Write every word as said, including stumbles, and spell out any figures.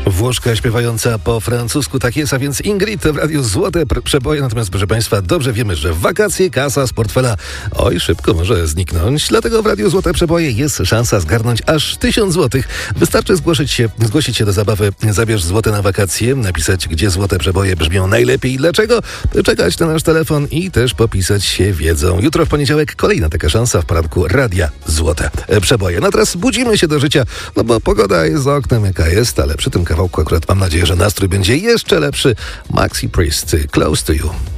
Włoszka śpiewająca po francusku, tak jest, a więc Ingrid w Radiu Złote Przeboje. Natomiast, proszę Państwa, dobrze wiemy, że w wakacje kasa z portfela oj, szybko może zniknąć. Dlatego w Radiu Złote Przeboje jest szansa zgarnąć aż tysiąc złotych. Wystarczy zgłosić się, zgłosić się do zabawy Zabierz złote na wakacje, napisać, gdzie złote przeboje brzmią najlepiej i dlaczego, czekać na nasz telefon i też popisać się wiedzą. Jutro w poniedziałek kolejna taka szansa w poranku Radia Złote Przeboje. No teraz budzimy się do życia, no bo pogoda jest za oknem jaka jest, ale przy tym kawałku akurat mam nadzieję, że nastrój będzie jeszcze lepszy. Maxi Priest, Close to You.